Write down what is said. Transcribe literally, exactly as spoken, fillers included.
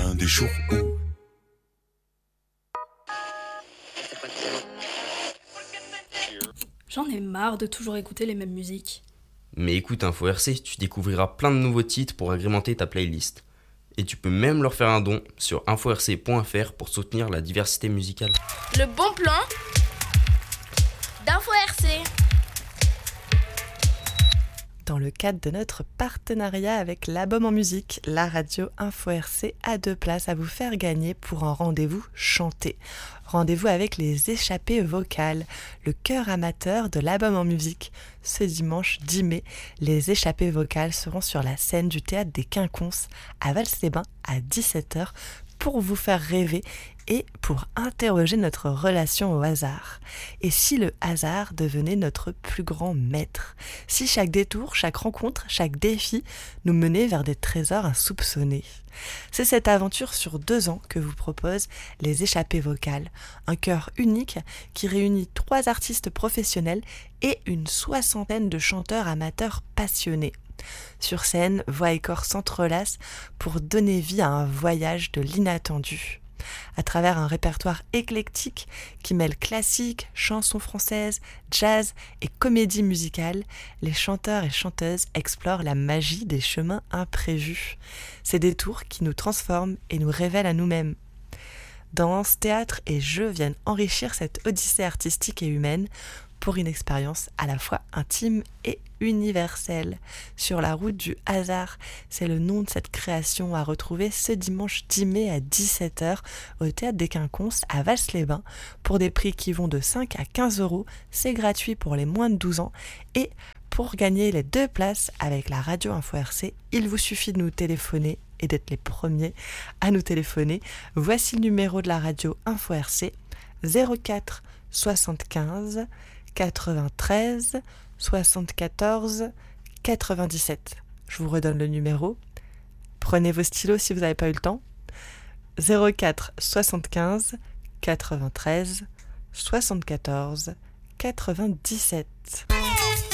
bien des jours où J'en ai marre de toujours écouter les mêmes musiques. Mais écoute Info R C, tu découvriras plein de nouveaux titres pour agrémenter ta playlist. Et tu peux même leur faire un don sur info r c point f r pour soutenir la diversité musicale. Le bon plan d'Info R C. Dans le cadre de notre partenariat avec l'Album en musique, la radio Info R C a deux places à vous faire gagner pour un rendez-vous chanté. Rendez-vous avec les échappées vocales, le chœur amateur de l'Album en musique. Ce dimanche dix mai, les échappées vocales seront sur la scène du théâtre des Quinconces à Vals-les-Bains à dix-sept heures pour vous faire rêver et pour interroger notre relation au hasard. Et si le hasard devenait notre plus grand maître? Si chaque détour, chaque rencontre, chaque défi nous menait vers des trésors insoupçonnés? C'est cette aventure sur deux ans que vous propose les échappées vocales, un chœur unique qui réunit trois artistes professionnels et une soixantaine de chanteurs amateurs passionnés. Sur scène, voix et corps s'entrelacent pour donner vie à un voyage de l'inattendu. À travers un répertoire éclectique qui mêle classique, chansons françaises, jazz et comédie musicale, les chanteurs et chanteuses explorent la magie des chemins imprévus. Ces détours qui nous transforment et nous révèlent à nous-mêmes. Danse, théâtre et jeux viennent enrichir cette odyssée artistique et humaine pour une expérience à la fois intime et universelle. Sur la route du hasard, c'est le nom de cette création à retrouver ce dimanche dix mai à dix-sept heures au Théâtre des Quinconces à Vals-les-Bains pour des prix qui vont de cinq à quinze euros. C'est gratuit pour les moins de douze ans et pour gagner les deux places avec la radio Info R C, il vous suffit de nous téléphoner et d'être les premiers à nous téléphoner. Voici le numéro de la radio Info R C zéro quatre soixante-quinze quatre-vingt-treize soixante-quatorze quatre-vingt-dix-sept. Je vous redonne le numéro. Prenez vos stylos si vous n'avez pas eu le temps. zéro quatre soixante-quinze quatre-vingt-treize soixante-quatorze quatre-vingt-dix-sept.